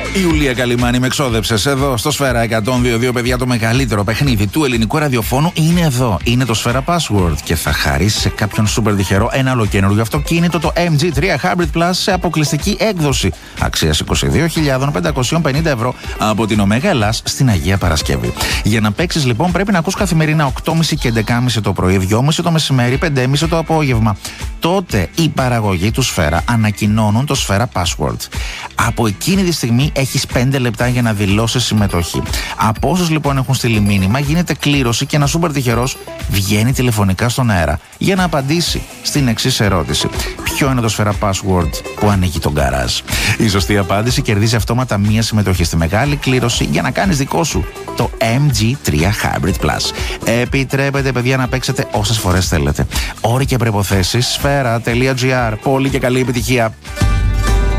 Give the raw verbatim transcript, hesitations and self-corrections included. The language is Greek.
Η Ιουλία Καλιμάνη με εξόδεψες εδώ στο Σφαίρα εκατόν δύο δύο, παιδιά. Το μεγαλύτερο παιχνίδι του ελληνικού ραδιοφώνου είναι εδώ. Είναι το Σφαίρα Password και θα χαρίσει σε κάποιον σούπερ τυχερό ένα ολοκένουργιο αυτοκίνητο, το εμ τζι τρία Hybrid Plus, σε αποκλειστική έκδοση αξίας είκοσι δύο χιλιάδες πεντακόσια πενήντα ευρώ από την Ωμέγα Ελλάς στην Αγία Παρασκευή. Για να παίξεις λοιπόν πρέπει να ακούς καθημερινά οκτώ και μισή και έντεκα και μισή το πρωί, δυόμιση και μισή το μεσημέρι, πέντε και μισή το απόγευμα. Τότε η παραγωγή του Σφαίρα ανακοινώνουν το Σφαίρα Password. Από εκείνη τη στιγμή έχεις πέντε λεπτά για να δηλώσεις συμμετοχή. Από όσους λοιπόν έχουν στείλει μήνυμα, γίνεται κλήρωση και ένα σούπερ τυχερός βγαίνει τηλεφωνικά στον αέρα για να απαντήσει στην εξής ερώτηση: ποιο είναι το Σφαίρα Password που ανοίγει τον γκαράζ? Η σωστή απάντηση κερδίζει αυτόματα μία συμμετοχή στη μεγάλη κλήρωση για να κάνεις δικό σου το εμ τζι τρία Hybrid Plus. Επιτρέπετε, παιδιά, να παίξετε όσες φορές θέλετε. Όροι και προϋποθέσεις σφαίρα τελεία τζι άρ. Πολύ και καλή επιτυχία.